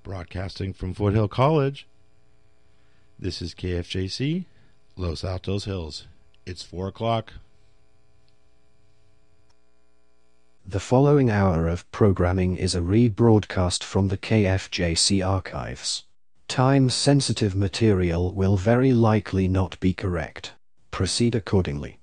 Broadcasting from Foothill College, this is KFJC, Los Altos Hills. It's 4 o'clock. The following hour of programming is a rebroadcast from the KFJC archives. Time-sensitive material will very likely not be correct. Proceed accordingly.